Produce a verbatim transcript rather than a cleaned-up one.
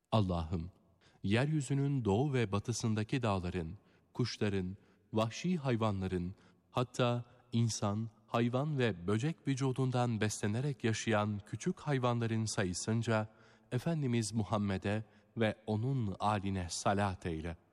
Allah'ım, yeryüzünün doğu ve batısındaki dağların, kuşların, vahşi hayvanların, hatta insan, hayvan ve böcek vücudundan beslenerek yaşayan küçük hayvanların sayısınca Efendimiz Muhammed'e ve onun âline salat eyle.